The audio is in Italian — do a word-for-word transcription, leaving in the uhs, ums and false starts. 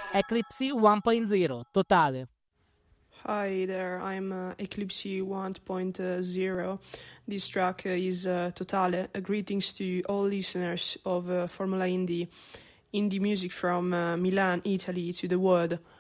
Eclipse one point oh, Totale. Hi there, I'm uh, Eclipse one point oh. This track uh, is uh, Totale. Uh, greetings to all listeners of uh, Formula Indie, indie music from uh, Milan, Italy to the world.